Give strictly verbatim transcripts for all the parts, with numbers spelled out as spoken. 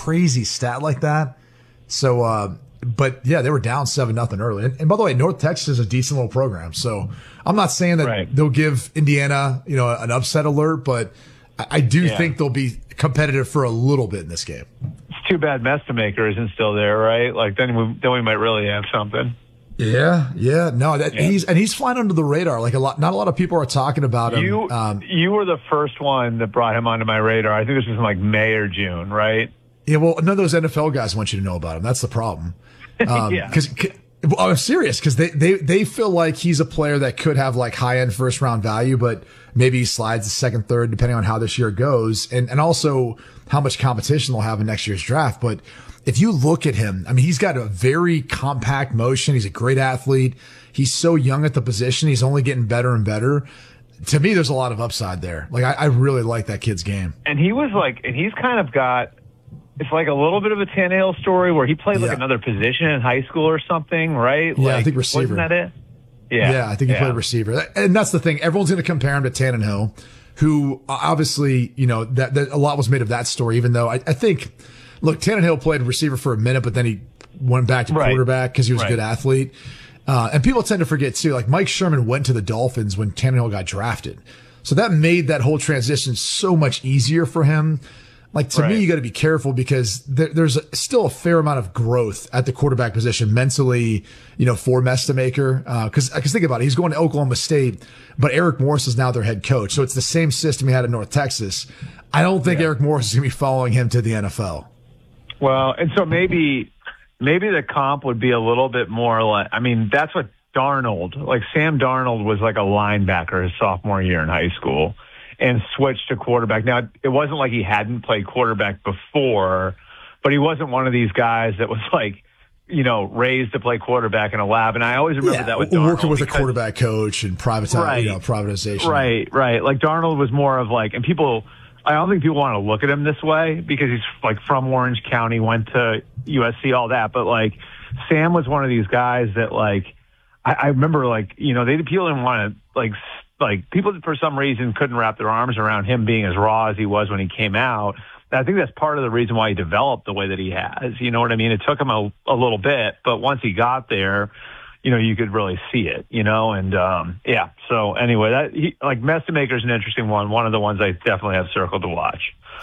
crazy stat like that. So, uh, but yeah, they were down seven nothing early. And, and by the way, North Texas is a decent little program. So I'm not saying that right. they'll give Indiana, you know, an upset alert, but I, I do yeah. think they'll be competitive for a little bit in this game. It's too bad Mestamaker isn't still there, right? Like then we then we might really have something. Yeah, yeah, no, that, yeah. he's and he's flying under the radar. Like a lot, not a lot of people are talking about him. You, um, you were the first one that brought him onto my radar. I think this was in like May or June, right? Yeah, well, none of those N F L guys want you to know about him. That's the problem. Um, yeah, because well, I'm serious because they, they they feel like he's a player that could have like high end first round value, but maybe he slides to second, third, depending on how this year goes, and and also how much competition they'll have in next year's draft, but. If you look at him, I mean, he's got a very compact motion. He's a great athlete. He's so young at the position. He's only getting better and better. To me, there's a lot of upside there. Like, I, I really like that kid's game. And he was like, and he's kind of got, it's like a little bit of a Tannehill story where he played like yeah. another position in high school or something, right? Yeah, like, I think receiver. Wasn't that it? Yeah. Yeah, I think he yeah. played receiver. And that's the thing. Everyone's going to compare him to Tannehill, who obviously, you know, that, that a lot was made of that story, even though I, I think, look, Tannehill played receiver for a minute, but then he went back to right. quarterback because he was right. a good athlete. Uh, and people tend to forget, too, like Mike Sherman went to the Dolphins when Tannehill got drafted. So that made that whole transition so much easier for him. Like, to right. me, you got to be careful because there, there's a, still a fair amount of growth at the quarterback position mentally, you know, for Mestamaker. Uh, cause, cause think about it. He's going to Oklahoma State, but Eric Morris is now their head coach. So it's the same system he had in North Texas. I don't think yeah. Eric Morris is going to be following him to the N F L. Well, and so maybe, maybe the comp would be a little bit more like, I mean, that's what Darnold, like Sam Darnold was like a linebacker his sophomore year in high school and switched to quarterback. Now, it wasn't like he hadn't played quarterback before, but he wasn't one of these guys that was like, you know, raised to play quarterback in a lab. And I always remember yeah, that with Darnold. Working with because, a quarterback coach and private, right, you know, privatization. Right, right. Like Darnold was more of like, and people, I don't think people want to look at him this way because he's like from Orange County, went to U S C, all that. But like Sam was one of these guys that like, I, I remember like, you know, they people didn't want to like, like people for some reason couldn't wrap their arms around him being as raw as he was when he came out. And I think that's part of the reason why he developed the way that he has. You know what I mean? It took him a, a little bit, but once he got there, you know, you could really see it, you know, and, um, yeah. So anyway, that he, like Mestamaker is an interesting one. One of the ones I definitely have circled to watch.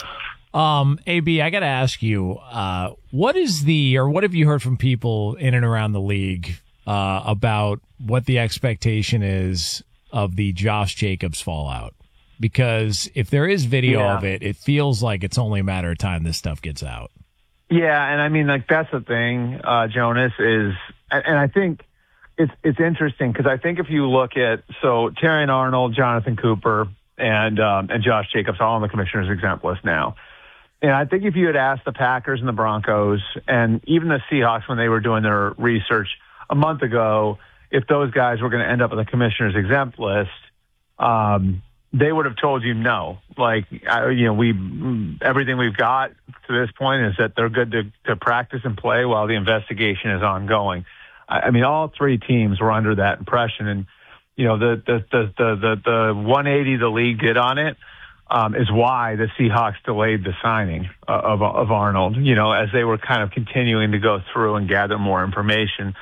Um, A B, I got to ask you, uh, what is the, or what have you heard from people in and around the league, uh, about what the expectation is of the Josh Jacobs fallout? Because if there is video yeah. of it, it feels like it's only a matter of time this stuff gets out. Yeah. And I mean, like, that's the thing, uh, Jonas, is, and I think, It's it's interesting because I think if you look at so Terrion Arnold, Jonathan Cooper, and um, and Josh Jacobs are all on the commissioner's exempt list now, and I think if you had asked the Packers and the Broncos and even the Seahawks when they were doing their research a month ago, if those guys were going to end up on the commissioner's exempt list, um, they would have told you no. Like I, you know, we everything we've got to this point is that they're good to to practice and play while the investigation is ongoing. I mean, all three teams were under that impression, and you know the the the the the, the one eighty the league did on it um, is why the Seahawks delayed the signing of of Arnold. You know, as they were kind of continuing to go through and gather more information.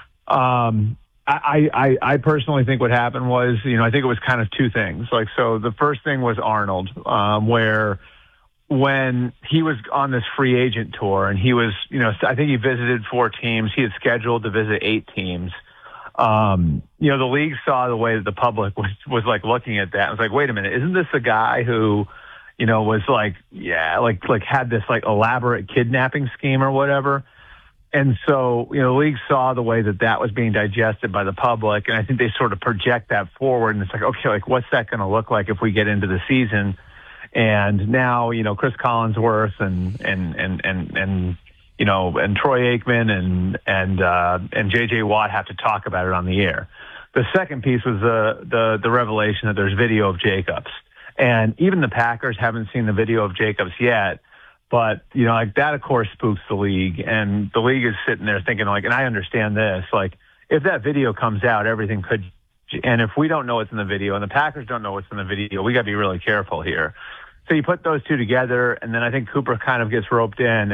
Um, I, I I personally think what happened was, you know, I think it was kind of two things. Like, so the first thing was Arnold, um, where. When he was on this free agent tour and he was, you know, I think he visited four teams. He had scheduled to visit eight teams. Um, you know, the league saw the way that the public was, was like looking at that. It was like, wait a minute, isn't this a guy who, you know, was like, yeah, like, like had this like elaborate kidnapping scheme or whatever. And so, you know, the league saw the way that that was being digested by the public. And I think they sort of project that forward. And it's like, okay, like what's that going to look like if we get into the season? And now, you know, Chris Collinsworth and, and, and, and, and, you know, and Troy Aikman and, and, uh, and J J Watt have to talk about it on the air. The second piece was the, the, the revelation that there's video of Jacobs. And even the Packers haven't seen the video of Jacobs yet. But, you know, like that, of course, spooks the league. And the league is sitting there thinking like, and I understand this, like if that video comes out, everything could. And if we don't know what's in the video and the Packers don't know what's in the video, we got to be really careful here. So you put those two together, and then I think Cooper kind of gets roped in.